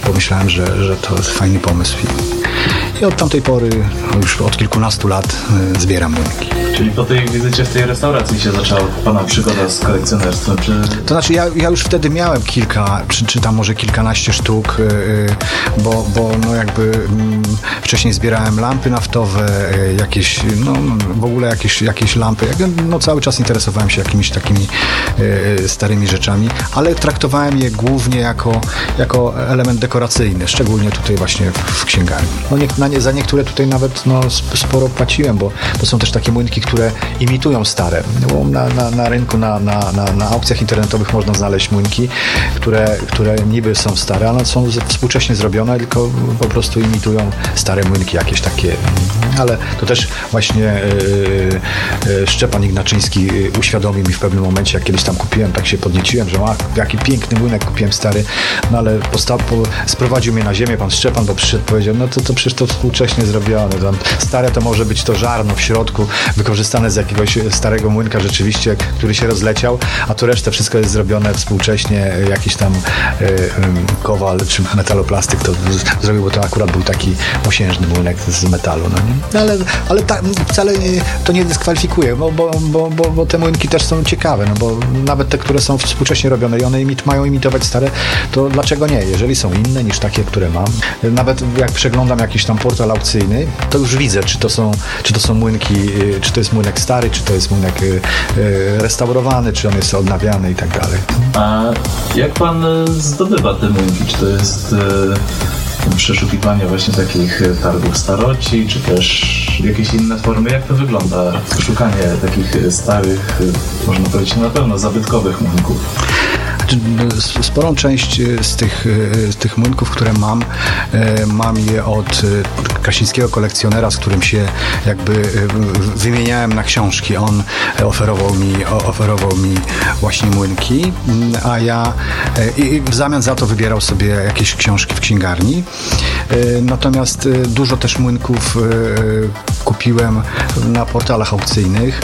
pomyślałem, że to jest fajny pomysł. I od tamtej pory, już od kilkunastu lat zbieram młynki. Czyli po tej wizycie w tej restauracji się zaczęła pana przygoda z kolekcjonerstwem, czy... To znaczy ja już wtedy miałem kilka, czy tam może kilkanaście sztuk, bo no jakby wcześniej zbierałem lampy naftowe, jakieś, no w ogóle jakieś lampy. No cały czas interesowałem się jakimiś takimi starymi rzeczami, ale traktowałem je głównie jako element dekoracyjny, szczególnie tutaj właśnie w księgarni. No za niektóre tutaj nawet sporo płaciłem, bo to są też takie młynki, które imitują stare. Bo na rynku, na aukcjach internetowych można znaleźć młynki, które niby są stare, ale są współcześnie zrobione, tylko po prostu imitują stare młynki jakieś takie. Ale to też właśnie Szczepan Ignaczyński uświadomił mi w pewnym momencie, jak kiedyś tam kupiłem, tak się podnieciłem, że jaki piękny młynek kupiłem stary, no ale sprowadził mnie na ziemię pan Szczepan, bo przyszedł, powiedział, no to przecież to współcześnie zrobione, tam stare to może być to żarno w środku, wykorzystane z jakiegoś starego młynka rzeczywiście, który się rozleciał, a to resztę wszystko jest zrobione współcześnie, jakiś tam kowal czy metaloplastyk to zrobił, bo to akurat był taki mosiężny młynek z metalu, no nie? Ale wcale to nie dyskwalifikuje, bo te młynki też są ciekawe, no bo nawet te, które są współcześnie robione i one mają imitować stare, to dlaczego nie? Jeżeli są inne niż takie, które mam. Nawet jak przeglądam jakiś tam portal aukcyjny, to już widzę, czy to są młynki, czy to jest młynek stary, czy to jest młynek restaurowany, czy on jest odnawiany i tak dalej. A jak pan zdobywa te młynki? Czy to jest przeszukiwanie właśnie takich targów staroci, czy też jakieś inne formy? Jak to wygląda? Szukanie takich starych, można powiedzieć, na pewno zabytkowych młynków. Sporą część z tych młynków, które mam je od krasińskiego kolekcjonera, z którym się jakby wymieniałem na książki. On oferował mi właśnie młynki, a ja i w zamian za to wybierał sobie jakieś książki w księgarni. Natomiast dużo też młynków kupiłem na portalach aukcyjnych.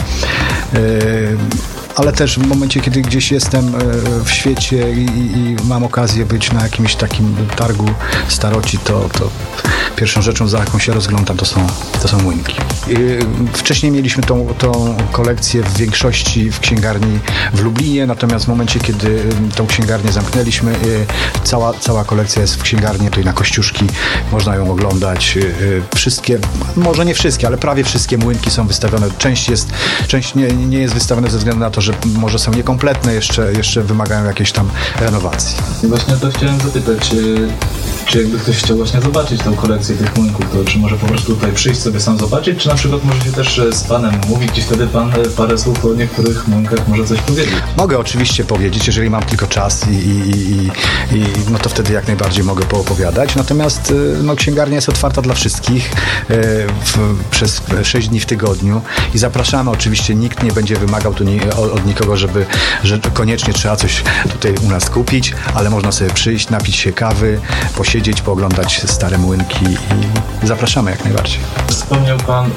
Ale też w momencie, kiedy gdzieś jestem w świecie i mam okazję być na jakimś takim targu staroci, to pierwszą rzeczą, za jaką się rozglądam, to są młynki. Wcześniej mieliśmy tą kolekcję w większości w księgarni w Lublinie, natomiast w momencie, kiedy tą księgarnię zamknęliśmy, cała kolekcja jest w księgarni, tutaj na Kościuszki, można ją oglądać. Wszystkie, może nie wszystkie, ale prawie wszystkie młynki są wystawione. Część nie jest wystawiona ze względu na to, że może są niekompletne, jeszcze wymagają jakiejś tam renowacji. Właśnie to chciałem zapytać, czy jakby ktoś chciał właśnie zobaczyć tą kolekcję tych młynków, to czy może po prostu tutaj przyjść sobie sam zobaczyć, czy na przykład może się też z panem mówić i wtedy pan parę słów o niektórych młynkach może coś powiedzieć? Mogę oczywiście powiedzieć, jeżeli mam tylko czas i no to wtedy jak najbardziej mogę poopowiadać. Natomiast księgarnia jest otwarta dla wszystkich przez 6 dni w tygodniu i zapraszamy. Oczywiście nikt nie będzie wymagał tu od nikogo, że koniecznie trzeba coś tutaj u nas kupić, ale można sobie przyjść, napić się kawy, posiedzieć, pooglądać stare młynki i zapraszamy jak najbardziej. Wspomniał pan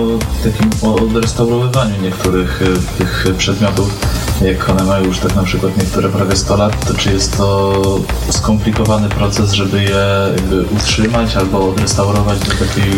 o odrestaurowywaniu niektórych tych przedmiotów. Jak one mają już tak na przykład niektóre prawie 100 lat, to czy jest to skomplikowany proces, żeby je jakby utrzymać albo odrestaurować do takiej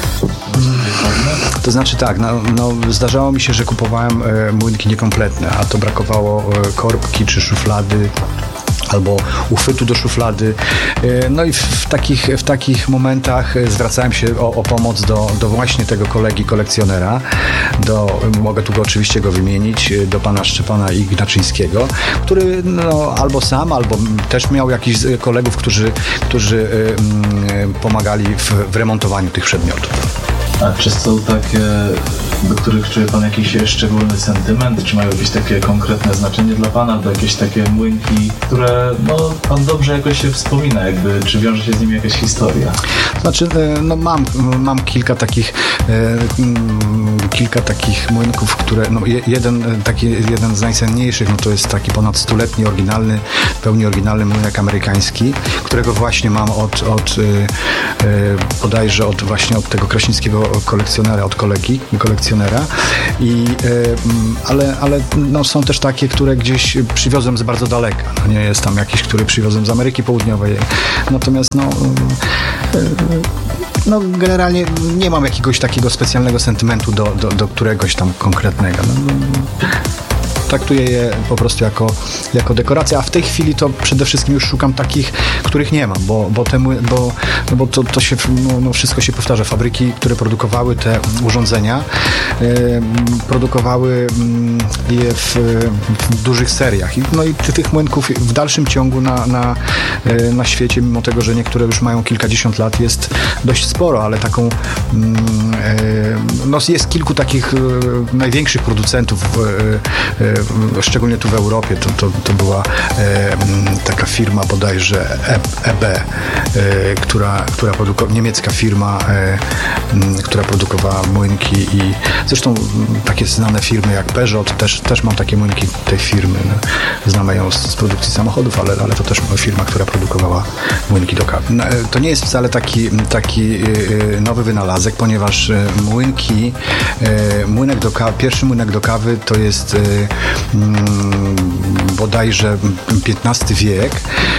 formy? To znaczy tak, zdarzało mi się, że kupowałem młynki niekompletne, a to brakowało korbki czy szuflady albo uchwytu do szuflady. No i w takich momentach zwracałem się o pomoc do właśnie tego kolegi kolekcjonera. Mogę tu oczywiście go wymienić, do pana Szczepana Ignaczyńskiego, który albo sam, albo też miał jakichś kolegów, którzy pomagali w remontowaniu tych przedmiotów. A czy są takie, do których czuje pan jakiś szczególny sentyment? Czy mają jakieś takie konkretne znaczenie dla pana? Albo jakieś takie młynki, które pan dobrze jakoś się wspomina, jakby, czy wiąże się z nimi jakaś historia? Znaczy, mam kilka takich młynków, które, jeden z najcenniejszych, to jest taki ponad 100-letni pełni oryginalny młynek amerykański, którego właśnie mam bodajże od tego krasińskiego kolekcjonera, od kolekcjonera. Ale no, są też takie, które gdzieś przywiozłem z bardzo daleka. No, nie jest tam jakiś, który przywiozłem z Ameryki Południowej. Natomiast no generalnie nie mam jakiegoś takiego specjalnego sentymentu do któregoś tam konkretnego. Traktuję je po prostu jako dekorację, a w tej chwili to przede wszystkim już szukam takich, których nie mam, bo to się, wszystko się powtarza. Fabryki, które produkowały te urządzenia, produkowały je w dużych seriach. No i tych młynków w dalszym ciągu na świecie, mimo tego, że niektóre już mają kilkadziesiąt lat, jest dość sporo, ale taką jest kilku takich największych producentów szczególnie tu w Europie, to była taka firma bodajże EB, która niemiecka firma, która produkowała młynki i zresztą takie znane firmy jak Peugeot, też mam takie młynki tej firmy. Znamy ją z produkcji samochodów, ale to też firma, która produkowała młynki do kawy. To nie jest wcale taki nowy wynalazek, ponieważ pierwszy młynek do kawy to jest bodajże XV wiek.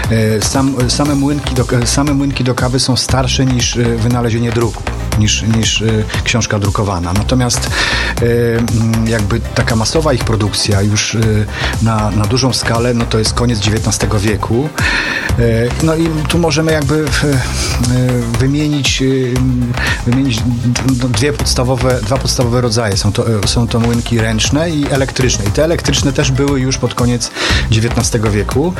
Same młynki do kawy są starsze niż wynalezienie druku, niż książka drukowana. Natomiast jakby taka masowa ich produkcja już na dużą skalę, no to jest koniec XIX wieku. No i tu możemy jakby wymienić dwa podstawowe rodzaje. Są to młynki ręczne i elektryczne. I te elektryczne też były już pod koniec XIX wieku.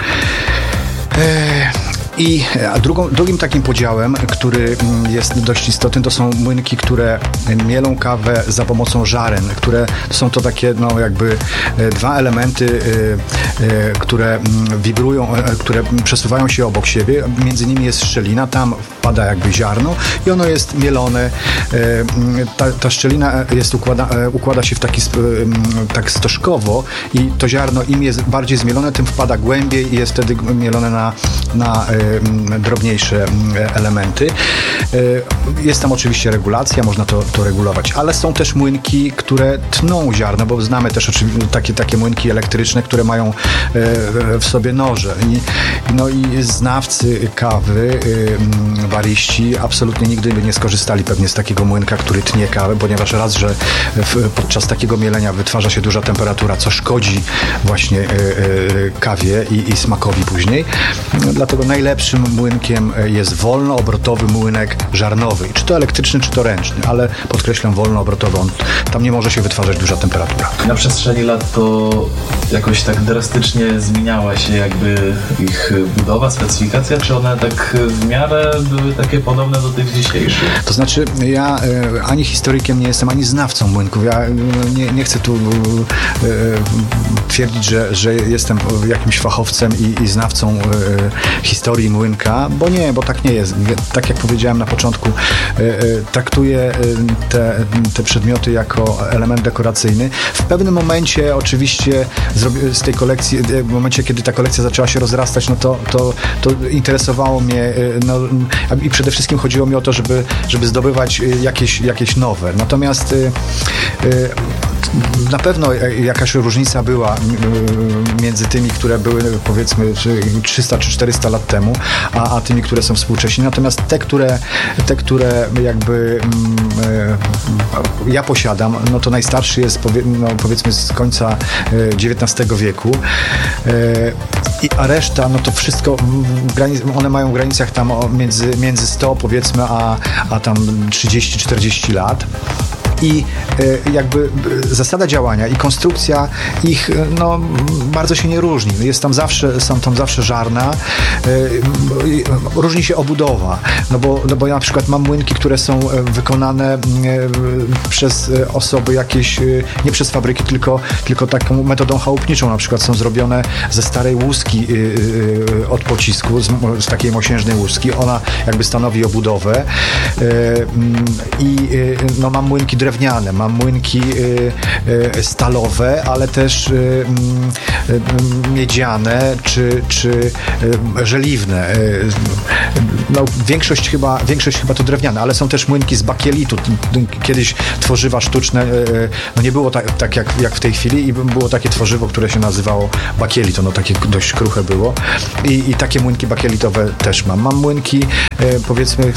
A drugim takim podziałem, który jest dość istotny, to są młynki, które mielą kawę za pomocą żaren, które są to takie jakby dwa elementy, które wibrują, które przesuwają się obok siebie. Między nimi jest szczelina, tam wpada jakby ziarno i ono jest mielone. Ta szczelina układa się w tak stożkowo i to ziarno im jest bardziej zmielone, tym wpada głębiej i jest wtedy mielone na drobniejsze elementy. Jest tam oczywiście regulacja, można to regulować, ale są też młynki, które tną ziarno, bo znamy też takie młynki elektryczne, które mają w sobie noże. I znawcy kawy, bariści absolutnie nigdy by nie skorzystali pewnie z takiego młynka, który tnie kawę, ponieważ raz, że podczas takiego mielenia wytwarza się duża temperatura, co szkodzi właśnie kawie i smakowi później. Dlatego najlepszym młynkiem jest wolnoobrotowy młynek żarnowy. Czy to elektryczny, czy to ręczny, ale podkreślam wolnoobrotowy. Tam nie może się wytwarzać duża temperatura. Na przestrzeni lat to jakoś tak drastycznie zmieniała się jakby ich budowa, specyfikacja, czy one tak w miarę były takie podobne do tych dzisiejszych? To znaczy, ja ani historykiem nie jestem, ani znawcą młynków. Ja nie chcę tu twierdzić, że jestem jakimś fachowcem i znawcą historii młynka, bo tak nie jest. Tak jak powiedziałem na początku, traktuję te przedmioty jako element dekoracyjny. W pewnym momencie oczywiście z tej kolekcji, w momencie, kiedy ta kolekcja zaczęła się rozrastać, no to interesowało mnie, i przede wszystkim chodziło mi o to, żeby zdobywać jakieś nowe. Natomiast na pewno jakaś różnica była między tymi, które były powiedzmy 300 czy 400 lat temu, a tymi, które są współcześnie. Natomiast te, które jakby ja posiadam, no to najstarszy jest powiedzmy z końca XIX wieku, a reszta, no to wszystko one mają w granicach tam między 100 powiedzmy, a tam 30-40 lat. I jakby zasada działania i konstrukcja ich bardzo się nie różni. Są tam zawsze żarna, różni się obudowa. Bo ja na przykład mam młynki, które są wykonane przez osoby jakieś, nie przez fabryki, tylko taką metodą chałupniczą. Na przykład są zrobione ze starej łuski od pocisku, z takiej mosiężnej łuski. Ona jakby stanowi obudowę. I mam młynki drewniane, drewniane, mam młynki stalowe, ale też miedziane czy żeliwne. No, większość chyba to drewniane, ale są też młynki z bakielitu. Kiedyś tworzywa sztuczne, no nie było tak jak w tej chwili i było takie tworzywo, które się nazywało bakielit, ono takie dość kruche było i takie młynki bakielitowe też mam. Mam młynki, powiedzmy,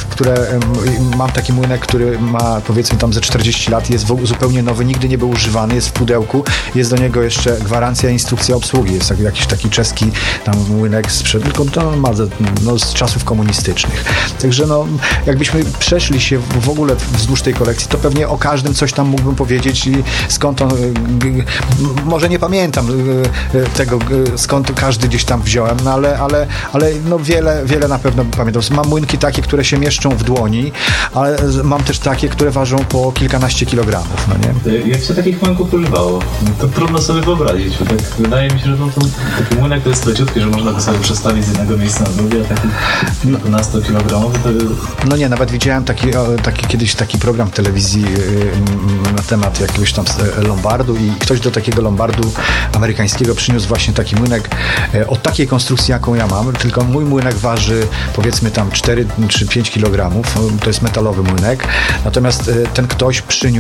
mam taki młynek, który ma, powiedzmy, tam ze 40 lat, jest zupełnie nowy, nigdy nie był używany, jest w pudełku, jest do niego jeszcze gwarancja, instrukcja obsługi, jest jakiś taki czeski tam młynek tylko to ma z czasów komunistycznych. Także no, jakbyśmy przeszli się w ogóle wzdłuż tej kolekcji, to pewnie o każdym coś tam mógłbym powiedzieć i skąd on, może nie pamiętam tego, skąd każdy gdzieś tam wziąłem, no ale no wiele na pewno pamiętam. Mam młynki takie, które się mieszczą w dłoni, ale mam też takie, które ważą po kilkanaście kilogramów, no nie? Jak się takich młynków używało? To trudno sobie wyobrazić, bo tak wydaje mi się, że taki młynek to jest leciutki, że można go sobie przestawić z jednego miejsca na drugie, a taki kilkunastu kilogramowy to... No nie, nawet widziałem kiedyś taki program w telewizji na temat jakiegoś tam lombardu i ktoś do takiego lombardu amerykańskiego przyniósł właśnie taki młynek o takiej konstrukcji, jaką ja mam, tylko mój młynek waży, powiedzmy, tam 4 czy 5 kilogramów, to jest metalowy młynek, natomiast ten ktoś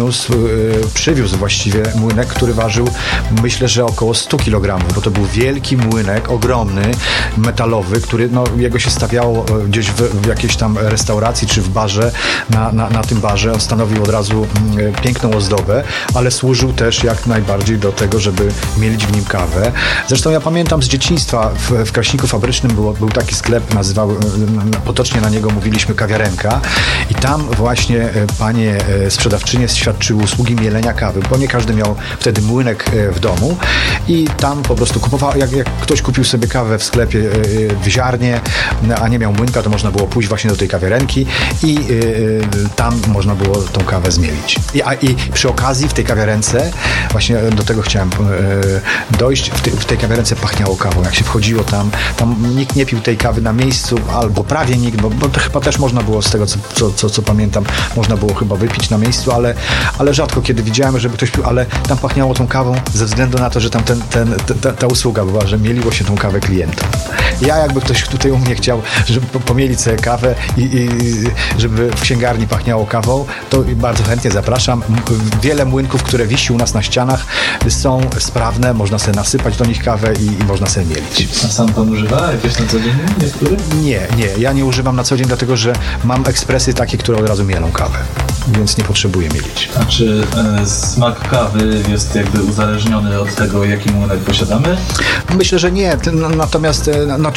przywiózł właściwie młynek, który ważył, myślę, że około 100 kilogramów, bo to był wielki młynek, ogromny, metalowy, który, no, jego się stawiało gdzieś w jakiejś tam restauracji czy w barze, na tym barze. On stanowił od razu piękną ozdobę, ale służył też jak najbardziej do tego, żeby mielić w nim kawę. Zresztą ja pamiętam z dzieciństwa w Kraśniku Fabrycznym był taki sklep, potocznie na niego mówiliśmy kawiarenka i tam właśnie panie sprzedawczynie świadczyły usługi mielenia kawy, bo nie każdy miał wtedy młynek w domu i tam po prostu kupował, jak ktoś kupił sobie kawę w sklepie w ziarnie, a nie miał młynka, to można było pójść właśnie do tej kawiarenki i tam można było tą kawę zmielić. I przy okazji w tej kawiarence, właśnie do tego chciałem dojść, w tej kawiarence pachniało kawą. Jak się wchodziło tam nikt nie pił tej kawy na miejscu, albo prawie nikt, bo to chyba też można było, z tego co pamiętam, można było chyba wypić na miejscu, ale rzadko kiedy widziałem, żeby ktoś pił, ale tam pachniało tą kawą ze względu na to, że tam ta usługa była, że mieliło się tą kawę klientom. Ja jakby ktoś tutaj u mnie chciał, żeby pomielić sobie kawę i żeby w księgarni pachniało kawą, to bardzo chętnie zapraszam. Wiele młynków, które wisi u nas na ścianach, są sprawne, można sobie nasypać do nich kawę i można sobie mielić. A sam pan używa jakieś na co dzień? Niektóre? Nie, ja nie używam na co dzień, dlatego że mam ekspresy takie, które od razu mielą kawę, więc nie potrzebuję mielić. A czy smak kawy jest jakby uzależniony od tego, jaki młynek posiadamy? Myślę, że nie, natomiast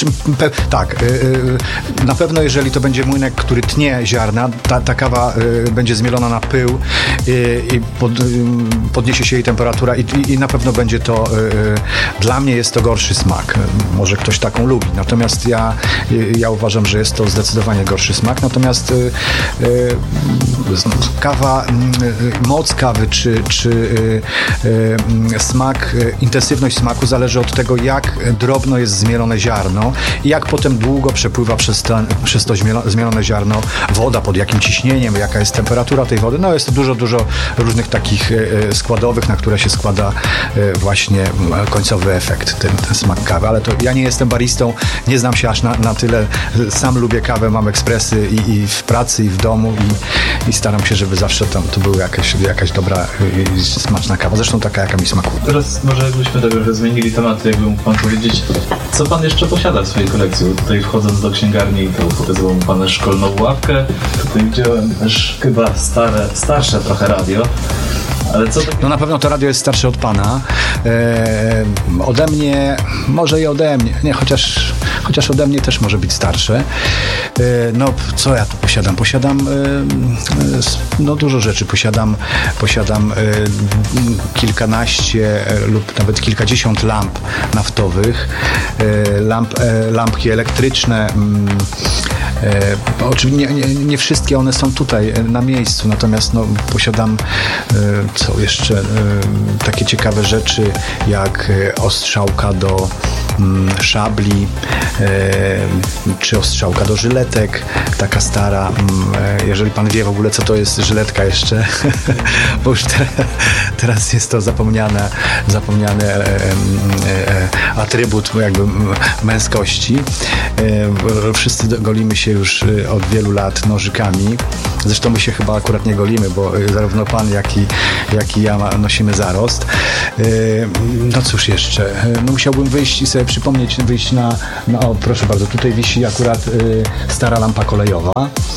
na pewno jeżeli to będzie młynek, który tnie ziarna, ta kawa będzie zmielona na pył i podniesie się jej temperatura i na pewno będzie to, dla mnie jest to gorszy smak. Może ktoś taką lubi, natomiast ja uważam, że jest to zdecydowanie gorszy smak, natomiast kawa, moc kawy czy smak, intensywność smaku zależy od tego, jak drobno jest zmielone ziarno i jak potem długo przepływa przez to zmielone ziarno woda, pod jakim ciśnieniem, jaka jest temperatura tej wody. No jest to dużo różnych takich składowych, na które się składa właśnie końcowy efekt, ten smak kawy. Ale to ja nie jestem baristą, nie znam się aż na tyle. Sam lubię kawę, mam ekspresy i w pracy, i w domu i staram się, żeby zawsze tam to była jakaś dobra i smaczna kawa. Zresztą taka, jaka mi smakuje. Teraz może jakbyśmy tak trochę zmienili temat, jakby mógł pan powiedzieć, co pan jeszcze posiada w swojej kolekcji? Tutaj wchodząc do księgarni, to pokazywał mu pan szkolną ławkę. Tutaj widziałem też chyba starsze trochę radio. Ale co No na pewno to radio jest starsze od pana. Ode mnie, może i ode mnie. Nie, chociaż ode mnie też może być starsze. No, co ja tu posiadam? Posiadam dużo rzeczy. Posiadam kilkanaście lub nawet kilkadziesiąt lamp naftowych, lampki elektryczne. Oczywiście nie wszystkie one są tutaj na miejscu, natomiast posiadam co jeszcze takie ciekawe rzeczy jak ostrzałka szabli, czy ostrzałka do żyletek, taka stara. Jeżeli pan wie w ogóle, co to jest żyletka jeszcze, bo już teraz jest to zapomniany atrybut jakby męskości. Wszyscy golimy się już od wielu lat nożykami. Zresztą my się chyba akurat nie golimy, bo zarówno pan, jak i ja nosimy zarost. No cóż jeszcze? No musiałbym wyjść i sobie przypomnieć, wyjść o, proszę bardzo, tutaj wisi akurat stara lampa kolejowa.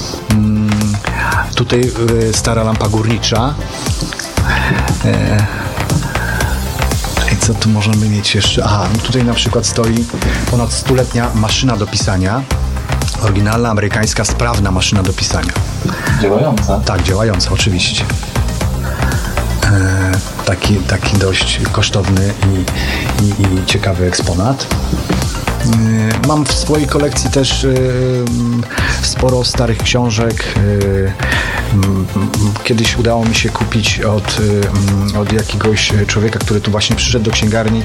Tutaj stara lampa górnicza. I co tu możemy mieć jeszcze? Aha, no tutaj na przykład stoi ponad 100-letnia maszyna do pisania. Oryginalna, amerykańska, sprawna maszyna do pisania. Działająca? Tak, działająca, oczywiście. Taki dość kosztowny i ciekawy eksponat. Mam w swojej kolekcji też sporo starych książek. Kiedyś udało mi się kupić od jakiegoś człowieka, który tu właśnie przyszedł do księgarni,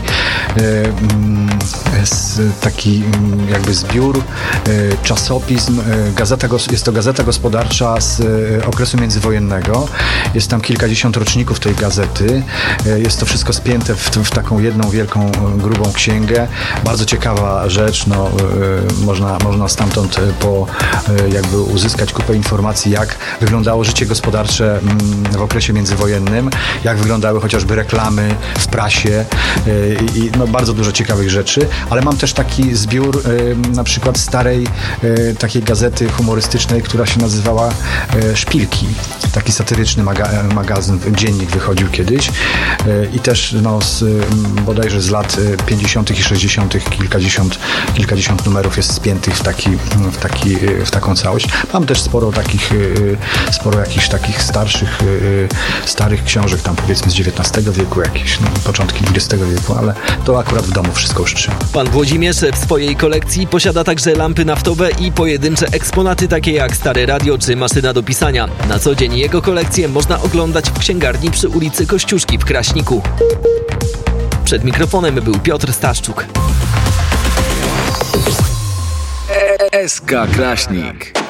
taki jakby zbiór, czasopism. Jest to gazeta gospodarcza z okresu międzywojennego. Jest tam kilkadziesiąt roczników tej gazety. Jest to wszystko spięte w taką jedną wielką, grubą księgę. Bardzo ciekawa rzecz. No, można stamtąd jakby uzyskać kupę informacji, jak wyglądało życie gospodarcze w okresie międzywojennym, jak wyglądały chociażby reklamy w prasie i no, bardzo dużo ciekawych rzeczy, ale mam też taki zbiór na przykład starej takiej gazety humorystycznej, która się nazywała Szpilki. Taki satyryczny magazyn, dziennik wychodził kiedyś i też no, bodajże z lat 50. i 60. kilkadziesiąt numerów jest spiętych w taką całość. Mam też sporo jakichś takich starych książek, tam powiedzmy z XIX wieku, jakieś początki XX wieku, ale to akurat w domu wszystko już trzymam. Pan Włodzimierz w swojej kolekcji posiada także lampy naftowe i pojedyncze eksponaty takie jak stare radio czy maszyna do pisania. Na co dzień jego kolekcję można oglądać w księgarni przy ulicy Kościuszki w Kraśniku. Przed mikrofonem był Piotr Staszczuk. SK Kraśnik.